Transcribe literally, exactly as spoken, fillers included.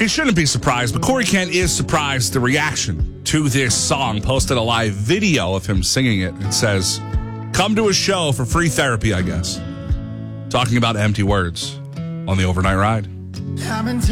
He shouldn't be surprised, but Corey Kent is surprised the reaction to this song. Posted a live video of him singing it. It says, come to a show for free therapy, I guess. Talking about empty words on the overnight ride.